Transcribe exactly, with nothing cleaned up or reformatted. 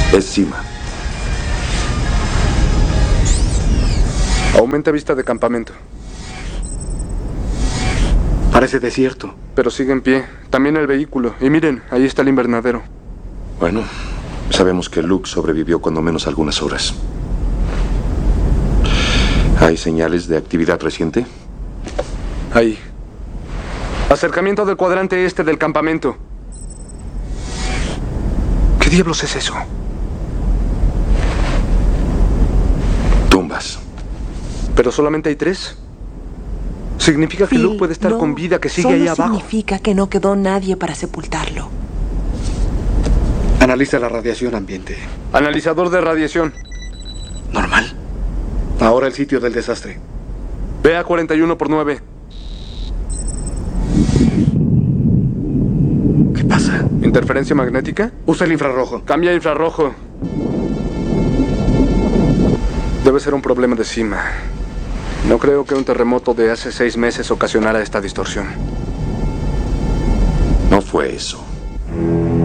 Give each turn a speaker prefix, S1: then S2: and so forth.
S1: Es Cima.
S2: Aumenta vista de campamento.
S3: Parece desierto.
S2: Pero sigue en pie. También el vehículo. Y miren, ahí está el invernadero.
S1: Bueno, sabemos que Luke sobrevivió cuando menos algunas horas. ¿Hay señales de actividad reciente?
S2: Ahí. Acercamiento del cuadrante este del campamento. ¿Qué diablos es eso?
S1: Tumbas.
S2: ¿Pero solamente hay tres? Significa que
S4: Phil,
S2: Luke puede estar
S4: no,
S2: con vida, que sigue
S4: solo
S2: ahí abajo.
S4: significa que no quedó nadie para sepultarlo.
S3: Analiza la radiación ambiente.
S2: Analizador de radiación.
S3: Normal. Ahora el sitio del desastre.
S2: B A cuarenta y uno por nueve.
S3: ¿Qué pasa?
S2: ¿Interferencia magnética?
S3: Usa el infrarrojo.
S2: Cambia a infrarrojo. Debe ser un problema de Cima. No creo que un terremoto de hace seis meses ocasionara esta distorsión.
S1: No fue eso.